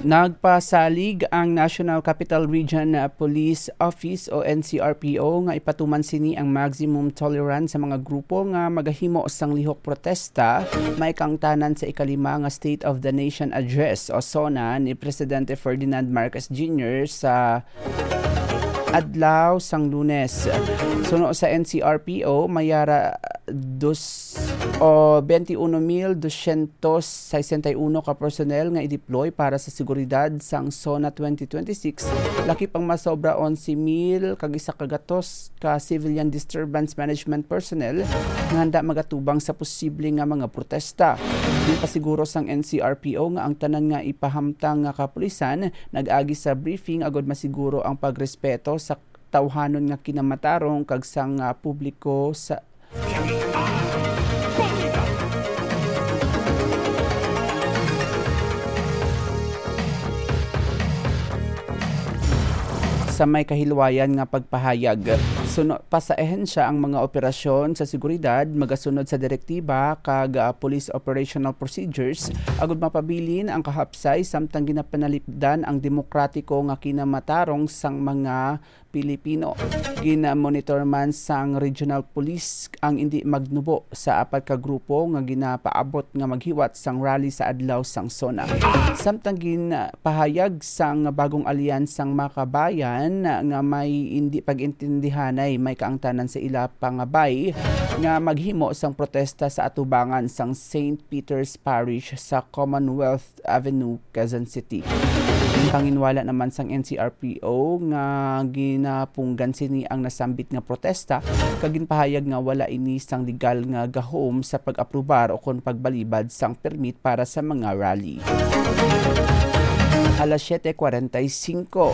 Nagpasalig ang National Capital Region Police Office o NCRPO nga ipatuman sini ang maximum tolerance sa mga grupo nga magahimo sang lihok protesta maikang tanan sa ikalima nga State of the Nation Address o SONA ni Presidente Ferdinand Marcos Jr. sa adlaw sang Lunes. Suno sa NCRPO mayara 21,261 ka personnel nga i-deploy para sa seguridad sang SONA 2026. Laki pang masobra 11,000 kag isa kagatos ka civilian disturbance management personnel nga handa magatubang sa posible nga mga protesta. Di pa siguro sang NCRPO nga ang tanan nga ipahamtang nga kapulisan nag-agi sa briefing agod masiguro ang pagrespeto sa tawhanon nga kinamatarong kag sang publiko sa may kahilwayan nga pagpahayag. Sunod pa sa ehensya ang mga operasyon sa seguridad magasunod sa direktiba kag police operational procedures agud mapabilin ang kahapsay samtang ginapanalipdan ang demokratiko nga kinamatarong sang mga Pilipino. Gina-monitor man sang regional police ang hindi magnubo sa apat ka grupo nga ginapaabot nga maghiwat sang rally sa adlaw sang SONA. Samtang ginapahayag sang bagong alyansang makabayan nga may hindi pag-intindihanay may kaangtanan sa ila pangabay nga maghimo sang protesta sa atubangan sang St. Peter's Parish sa Commonwealth Avenue, Quezon City. Panginwala naman sang NCRPO nga ginapunggan sini ang nasambit nga protesta kag ginpahayag nga wala ini sang legal nga gahom sa pag-aprobar o kon pagbalibad sang permit para sa mga rally. Alas 7:45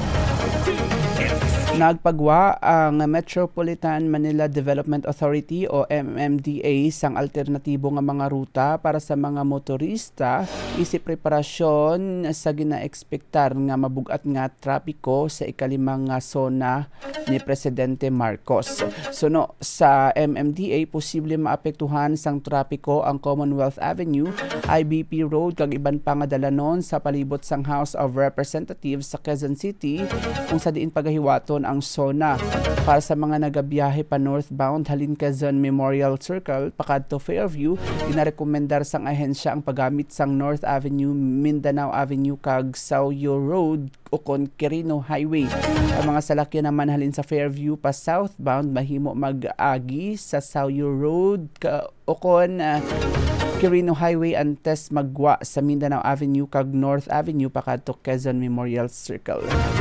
nagpagwa ang Metropolitan Manila Development Authority o MMDA sang alternatibo nga mga ruta para sa mga motorista isip preparasyon sa ginaekspektar nga mabugat nga trapiko sa ikalimang nga SONA ni Presidente Marcos. Suno sa MMDA posible maapektuhan sang trapiko ang Commonwealth Avenue, IBP Road kag iban pa nga dalanon sa palibot sang House of Representatives sa Quezon City kung sa diin pagahiwaton ang SONA. Para sa mga nagabiyahe pa northbound halin Quezon Memorial Circle pakadto Fairview, ginarekomendar sang ahensya ang paggamit sang North Avenue, Mindanao Avenue kag Sauyo Road o kon Quirino Highway. Ang mga salakyan naman halin sa Fairview pa southbound mahimo mag-agi sa Sauyo Road o kon Quirino Highway antes magwa sa Mindanao Avenue kag North Avenue pakadto Quezon Memorial Circle.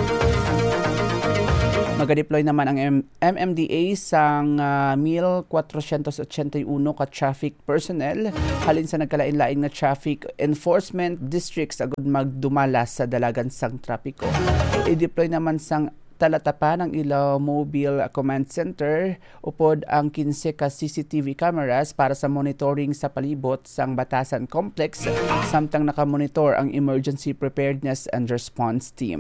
Mag-deploy naman ang MMDA sang 1,481 ka traffic personnel halin sa nagkalain-lain nga traffic enforcement districts agud magdumala sa dalagan sang trapiko. I-deploy naman sang talatapan ang Ilaw Mobile Command Center upod ang 15 ka CCTV cameras para sa monitoring sa palibot sang Batasan Complex samtang nakamonitor ang Emergency Preparedness and Response Team.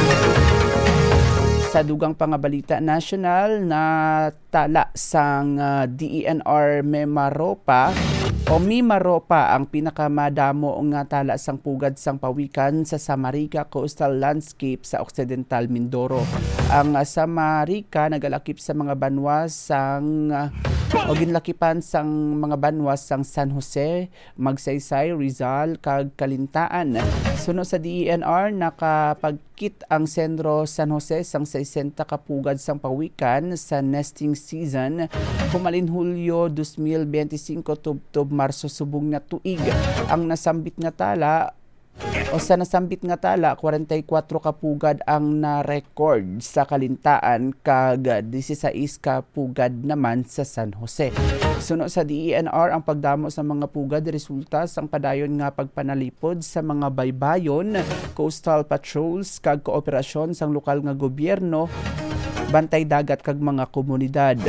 Sa dugang pangabalita national na tala sang DENR Mimaropa ang pinakamadamo nga tala sang pugad sang pawikan sa Samarrica Coastal Landscape sa Occidental Mindoro. Ang Samarrica nagalakip sa mga banwa sang o ginlakipan sang mga banwas sang San Jose, Magsaysay, Rizal kag Kalintaan. Suno sa DENR nakapagkit ang Sentro San Jose sang 60 kapugad sang pawikan sa nesting season humalin Hulyo 2025 tubtob Marso subong na tuig. Ang nasambit nga tala o sa nasambit nga tala 44 kapugad ang na-record sa Kalintaan kag 16 kapugad naman sa San Jose. Suno sa DENR ang pagdamo sa mga pugad resulta sang padayon nga pagpanalipod sa mga baybayon, coastal patrols kag kooperasyon sang lokal nga gobyerno, bantay dagat kag mga komunidad.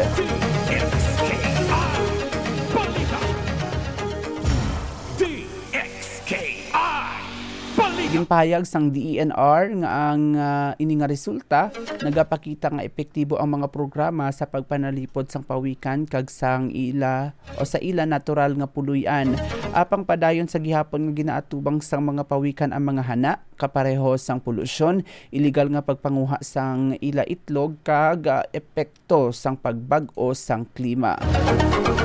Ginpahayag sang DENR nga ang ini nga resulta nagapakita nga epektibo ang mga programa sa pagpanalipod sang pawikan kag sang ila o sa ila natural nga puluy-an. Apang padayon sa gihapon nga ginaatubang sang mga pawikan ang mga hana kapareho sang polusyon, illegal nga pagpanguha sang ila itlog kag epekto sang pagbag-o sang klima.